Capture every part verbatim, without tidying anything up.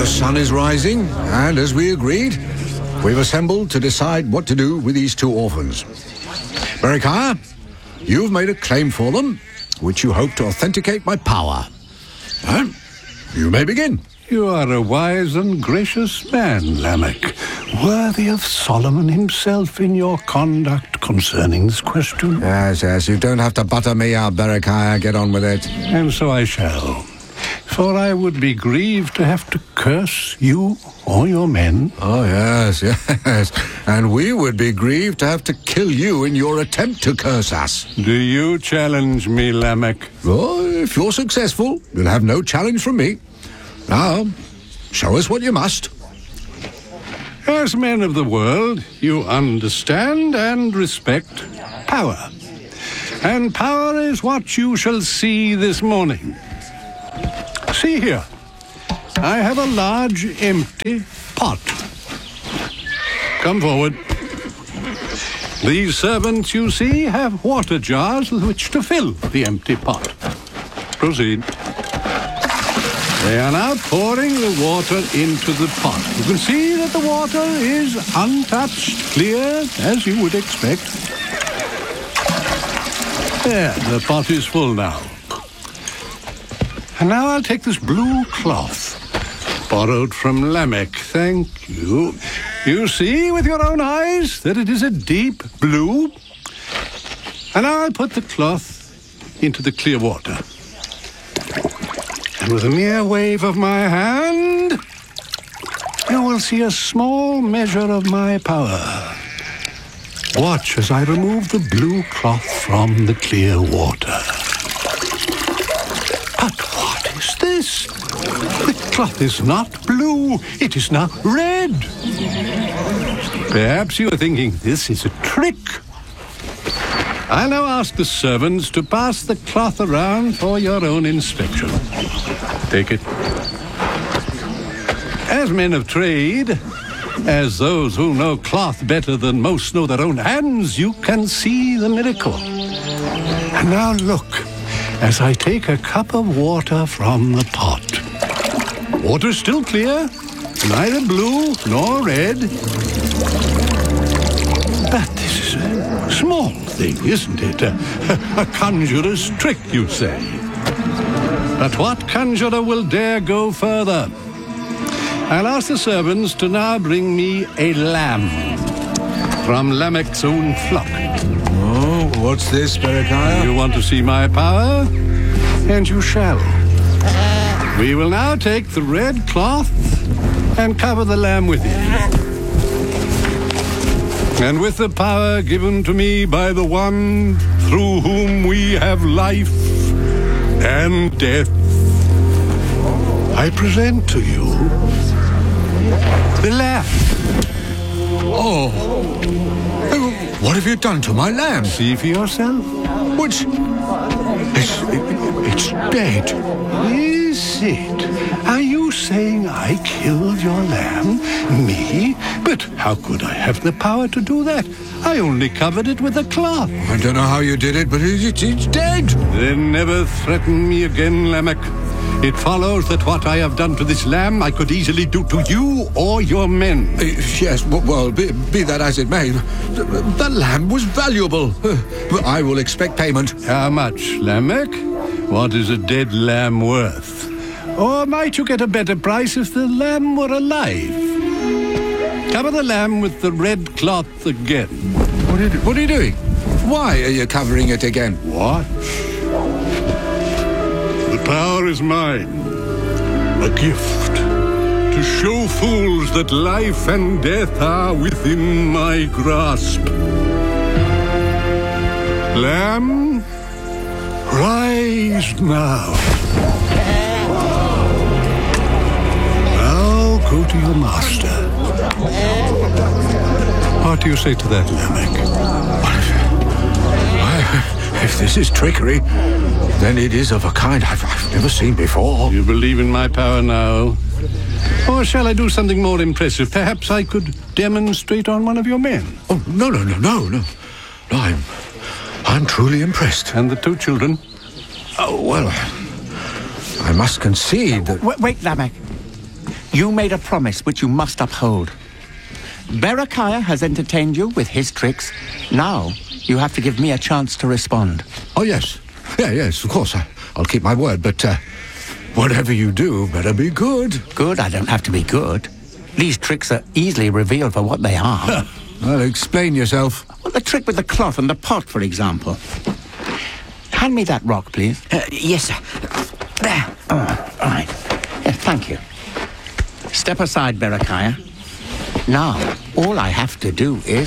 The sun is rising, and as we agreed, we've assembled to decide what to do with these two orphans. Berechiah, you've made a claim for them, which you hope to authenticate by power. Huh? You may begin. You are a wise and gracious man, Lamech, worthy of Solomon himself in your conduct concerning this question. Yes, yes, you don't have to butter me out, Berechiah. Get on with it. And so I shall. For I would be grieved to have to curse you or your men. Oh, yes, yes. And we would be grieved to have to kill you in your attempt to curse us. Do you challenge me, Lamech? Oh, if you're successful, you'll have no challenge from me. Now, show us what you must. As men of the world, you understand and respect power. And power is what you shall see this morning. See here. I have a large empty pot. Come forward. These servants, you see, have water jars with which to fill the empty pot. Proceed. They are now pouring the water into the pot. You can see that the water is untouched, clear, as you would expect. There, the pot is full now. And now I'll take this blue cloth, borrowed from Lamech, thank you. You see with your own eyes that it is a deep blue. And now I'll put the cloth into the clear water. And with a mere wave of my hand, you will see a small measure of my power. Watch as I remove the blue cloth from the clear water. But what is this? The cloth is not blue. It is now red. Perhaps you are thinking this is a trick. I now ask the servants to pass the cloth around for your own inspection. Take it. As men of trade, as those who know cloth better than most know their own hands, you can see the miracle. And now look, as I take a cup of water from the pot. Water still clear, neither blue nor red. But this is a small thing, isn't it? A, a conjurer's trick, you say. But what conjurer will dare go further? I'll ask the servants to now bring me a lamb from Lamech's own flock. Oh, what's this, Berechiah? You want to see my power? And you shall. We will now take the red cloth and cover the lamb with it. And with the power given to me by the one through whom we have life and death, I present to you the lamb. Oh, what have you done to my lamb? See for yourself. Which, it's, it, it's dead. Is it? Are you saying I killed your lamb? Me? But how could I have the power to do that? I only covered it with a cloth. I don't know how you did it, but it, it, it's dead. Then never threaten me again, Lamech. It follows that what I have done to this lamb I could easily do to you or your men. Uh, yes, well, be, be that as it may, the, the lamb was valuable. Uh, I will expect payment. How much, Lamech? What is a dead lamb worth? Or might you get a better price if the lamb were alive? Cover the lamb with the red cloth again. What are you, what are you doing? Why are you covering it again? Watch. The power is mine. A gift to show fools that life and death are within my grasp. Lamb, rise now. Now go to your master. What do you say to that, Lamech? If this is trickery, then it is of a kind I've, I've never seen before. You believe in my power now? Or shall I do something more impressive? Perhaps I could demonstrate on one of your men. Oh, no, no, no, no, no. No, I'm, I'm truly impressed. And the two children? Oh, well, I must concede that... Wait, wait, Lamech. You made a promise which you must uphold. Berechiah has entertained you with his tricks. Now, you have to give me a chance to respond. Oh, yes. Yeah, yes, of course. I, I'll keep my word, but uh, whatever you do better be good. Good? I don't have to be good. These tricks are easily revealed for what they are. Well, explain yourself. Well, the trick with the cloth and the pot, for example. Hand me that rock, please. Uh, yes, sir. There. Oh, all right. Yes, thank you. Step aside, Berechiah. Now, all I have to do is...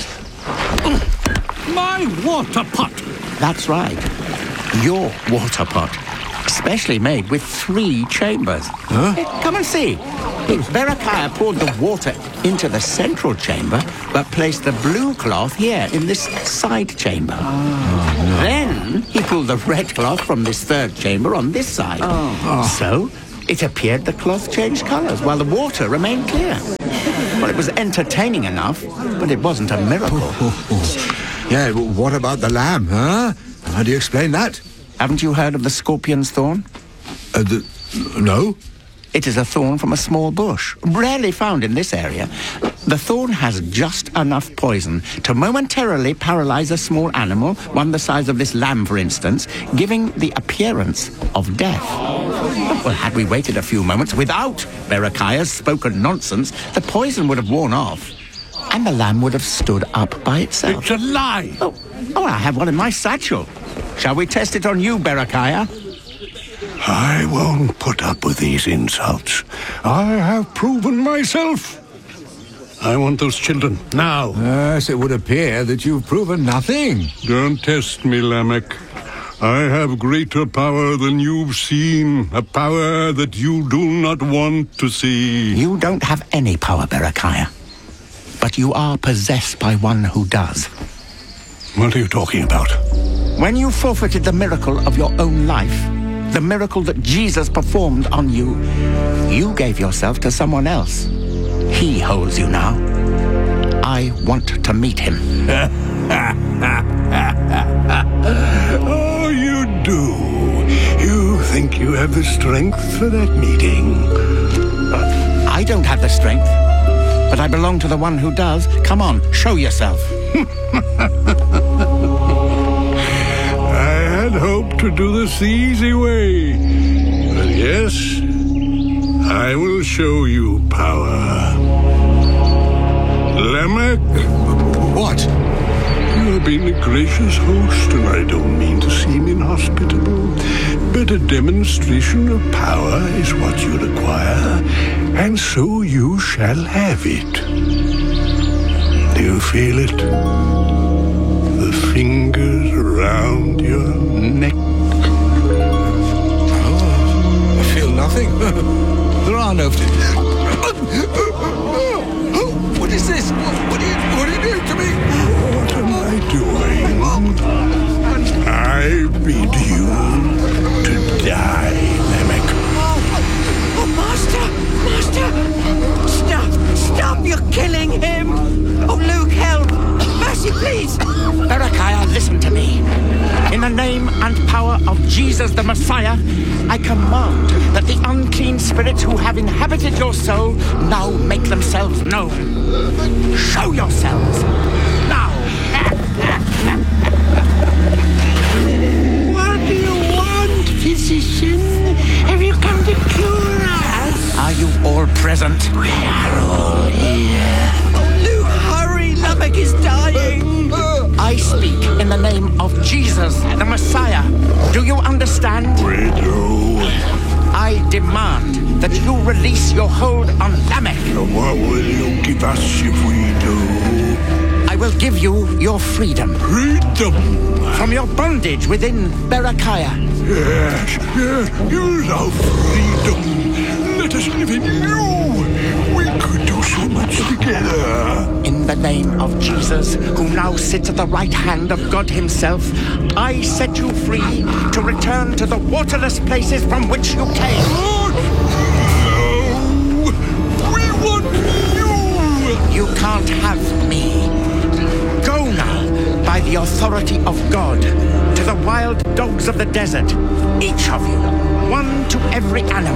My water pot! That's right. Your water pot. Specially made with three chambers. Huh? Hey, come and see. Berechiah poured the water into the central chamber, but placed the blue cloth here in this side chamber. Oh, no. Then he pulled the red cloth from this third chamber on this side. Oh. So it appeared the cloth changed colors while the water remained clear. Well, it was entertaining enough, but it wasn't a miracle. Oh, oh. Yeah, well, what about the lamb, huh? How do you explain that? Haven't you heard of the scorpion's thorn? Uh, the... No? It is a thorn from a small bush, rarely found in this area. The thorn has just enough poison to momentarily paralyze a small animal, one the size of this lamb, for instance, giving the appearance of death. Well, had we waited a few moments without Berechiah's spoken nonsense, the poison would have worn off, and the lamb would have stood up by itself. It's a lie! Oh, oh, I have one in my satchel. Shall we test it on you, Berechiah? I won't put up with these insults. I have proven myself. I want those children now. Yes, it would appear that you've proven nothing. Don't test me, Lamech. I have greater power than you've seen, a power that you do not want to see. You don't have any power, Berechiah, but you are possessed by one who does. What are you talking about? When you forfeited the miracle of your own life, the miracle that Jesus performed on you, you gave yourself to someone else. He holds you now. I want to meet him. Oh, you do. You think you have the strength for that meeting? Uh, I don't have the strength, but I belong to the one who does. Come on, show yourself. I had hoped to do this the easy way. But yes, I will show you power. Lamech? What? You have been a gracious host, and I don't mean to seem inhospitable, but a demonstration of power is what you require, and so you shall have it. Do you feel it? The fingers around your neck. Oh, I feel nothing. There are no... What is this? What are you, what are you doing to me? What am I doing? I bid you to die, Lamech. Oh, oh, Master! Master! Stop! Stop! You're killing him! Oh, Luke, help! Mercy, please! Berechiah, listen to me. In the name and power of Jesus the Messiah, I command that the unclean spirits who have inhabited your soul now make themselves known. Show yourselves now. What do you want, physician? Have you come to cure us? Are you all present? We are all here. Oh, Luke, hurry! Lamech is dying! I speak in the name of Jesus, the Messiah. Do you understand? We do. I demand that you release your hold on Lamech. What will you give us if we do? I will give you your freedom. Freedom! From your bondage within Berechiah. Yes, yes, you love freedom. Let us live in you. We could do so much together. In the name of Jesus, who now sits at the right hand of God himself, I set you free to return to the waterless places from which you came. Oh, no! We want you! You can't have me. Go now, by the authority of God, to the wild dogs of the desert, each of you, one to every animal.